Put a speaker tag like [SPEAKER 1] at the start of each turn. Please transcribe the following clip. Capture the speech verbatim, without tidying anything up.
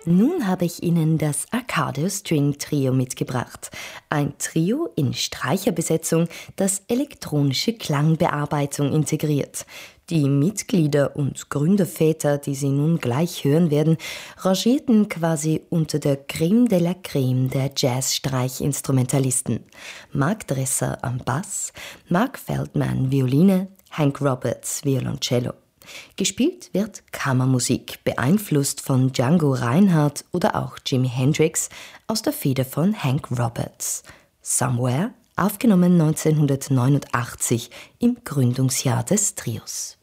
[SPEAKER 1] Nun habe ich Ihnen das Arcadio String Trio mitgebracht. Ein Trio in Streicherbesetzung, das elektronische Klangbearbeitung integriert. Die Mitglieder und Gründerväter, die Sie nun gleich hören werden, rangierten quasi unter der Creme de la Creme der Jazz-Streichinstrumentalisten. Mark Dresser am Bass, Mark Feldman Violine, Hank Roberts Violoncello. Gespielt wird Kammermusik, beeinflusst von Django Reinhardt oder auch Jimi Hendrix aus der Feder von Hank Roberts. Somewhere, aufgenommen neunzehnhundertneunundachtzig im Gründungsjahr des Trios.